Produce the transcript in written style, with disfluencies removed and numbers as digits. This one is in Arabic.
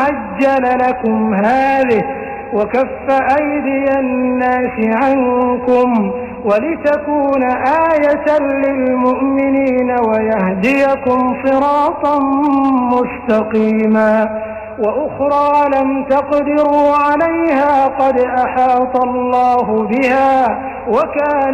عجل لكم هذه وكف أيدي الناس عنكم ولتكون آية للمؤمنين ويهديكم صراطا مستقيما وأخرى لم تقدروا عليها قد أحاط الله بها وكان